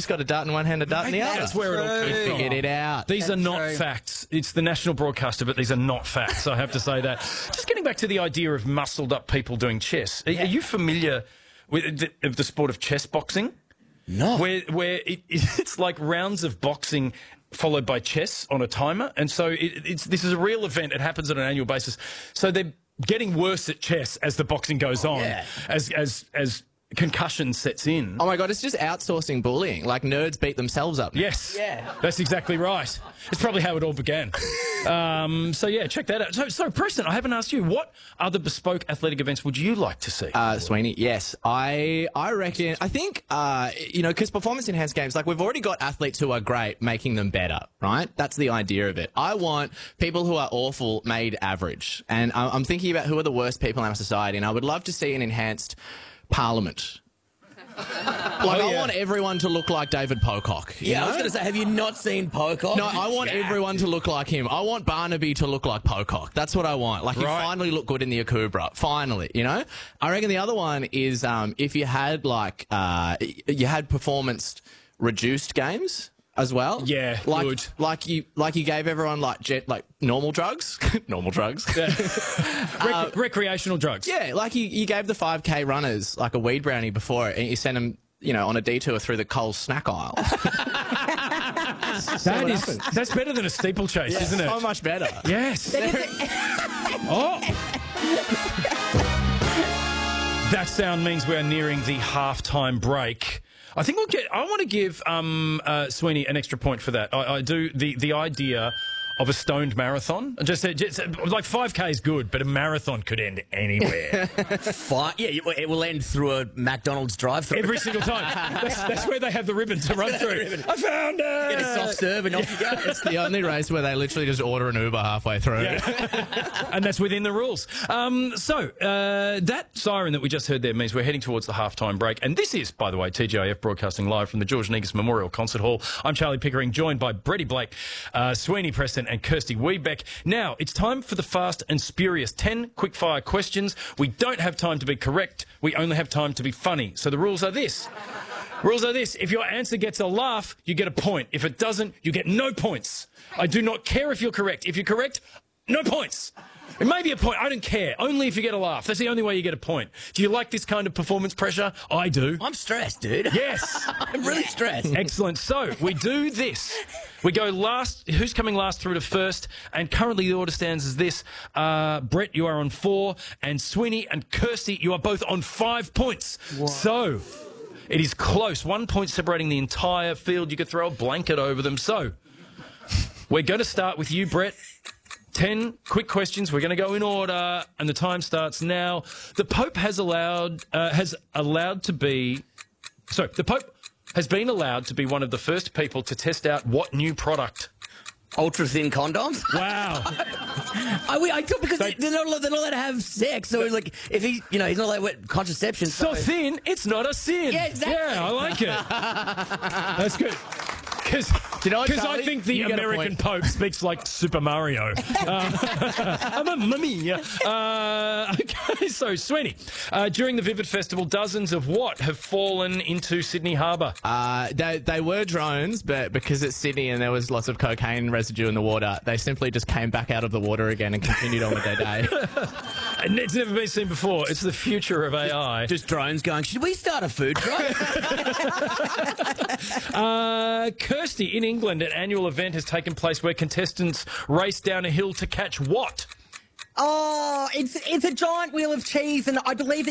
just got a dart in one hand, a dart in the other. That's where it all came from. Figured it out. These are not facts. It's the national broadcaster, but these are not facts. I have to say that. Just getting back to the idea of muscled-up people doing chess. Are you familiar with the sport of chess boxing? No. Where it's like rounds of boxing followed by chess on a timer, and so this is a real event. It happens on an annual basis. So they're getting worse at chess as the boxing goes on, as concussion sets in. Oh my God, it's just outsourcing bullying. Like nerds beat themselves up. Yes, that's exactly right. It's probably how it all began. So yeah, check that out. So Preston, I haven't asked you, what other bespoke athletic events would you like to see? Sweeney, yes. I reckon, I think, because performance enhanced games, like we've already got athletes who are great, making them better, right? That's the idea of it. I want people who are awful made average. And I'm thinking about who are the worst people in our society, and I would love to see an enhanced parliament. I want everyone to look like David Pocock. Yeah, I was going to say, have you not seen Pocock? No, I want everyone to look like him. I want Barnaby to look like Pocock. That's what I want. Like, you finally look good in the Akubra. Finally, I reckon the other one is if you had, you had performance-reduced games as well. Yeah, good. Like you gave everyone, normal drugs. Normal drugs. Recreational drugs. Yeah, like you gave the 5K runners, like, a weed brownie before it, and you sent them, on a detour through the Coles snack aisle. That's better than a steeplechase, isn't it? So much better. Yes. That sound means we're nearing the halftime break. I think I want to give Sweeney an extra point for that. I do the idea of a stoned marathon. Just like 5K is good, but a marathon could end anywhere. It will end through a McDonald's drive-thru every single time. That's where they have the ribbon to run through. I found it. Get a soft serve and off you go. It's the only race where they literally just order an Uber halfway through. Yeah. And that's within the rules. That siren that we just heard there means we're heading towards the halftime break. And this is, by the way, TGIF broadcasting live from the George Negus Memorial Concert Hall. I'm Charlie Pickering, joined by Bretty Blake, Sweeney Preston, and Kirsty Wiebeck. Now, it's time for the fast and spurious 10 quick-fire questions. We don't have time to be correct. We only have time to be funny. So the rules are this. If your answer gets a laugh, you get a point. If it doesn't, you get no points. I do not care if you're correct. If you're correct, no points. It may be a point. I don't care. Only if you get a laugh. That's the only way you get a point. Do you like this kind of performance pressure? I do. I'm stressed, dude. Yes. I'm really stressed. Excellent. So we do this. We go last. Who's coming last through to first? And currently the order stands as this. Brett, you are on 4. And Sweeney and Kirsty, you are both on 5 points. Whoa. So it is close. 1 point separating the entire field. You could throw a blanket over them. So we're going to start with you, Brett. 10 quick questions. We're going to go in order, and the time starts now. The Pope has been allowed to be one of the first people to test out what new product? Ultra thin condoms. Wow. I thought because they're not allowed to have sex. So like, if he's not allowed to contraception. So thin, it's not a sin. Yeah, exactly. Yeah, I like it. That's good. Because I think the American Pope speaks like Super Mario. Mamma mia. Okay, so Sweeney, during the Vivid Festival, dozens of what have fallen into Sydney Harbour? They were drones, but because it's Sydney and there was lots of cocaine residue in the water, they simply just came back out of the water again and continued on with their day. And it's never been seen before. It's the future of AI. Just drones going, should we start a food truck? Kirsty, in England, an annual event has taken place where contestants race down a hill to catch what? Oh, it's a giant wheel of cheese, and I believe